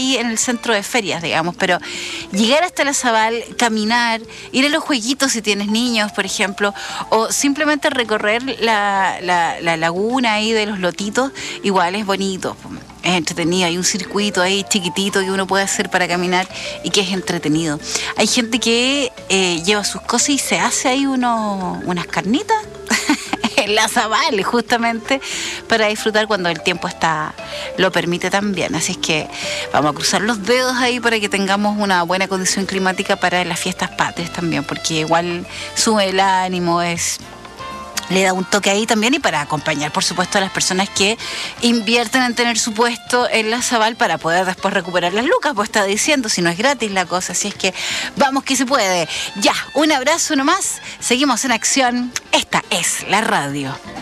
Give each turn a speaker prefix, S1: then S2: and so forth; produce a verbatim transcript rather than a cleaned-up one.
S1: aquí en el centro de ferias, digamos, pero llegar hasta la Zabal, caminar, ir a los jueguitos si tienes niños, por ejemplo, o simplemente recorrer la, la, la laguna ahí de los lotitos, igual es bonito. Es entretenido, hay un circuito ahí chiquitito que uno puede hacer para caminar y que es entretenido. Hay gente que eh, lleva sus cosas y se hace ahí uno, unas carnitas en la Zabal, justamente para disfrutar cuando el tiempo está lo permite también. Así es que vamos a cruzar los dedos ahí para que tengamos una buena condición climática para las fiestas patrias también, porque igual sube el ánimo, es... le da un toque ahí también, y para acompañar, por supuesto, a las personas que invierten en tener su puesto en la Zabal para poder después recuperar las lucas, pues está diciendo, si no es gratis la cosa, así es que vamos que se puede. Ya, un abrazo nomás, seguimos en acción, esta es la radio.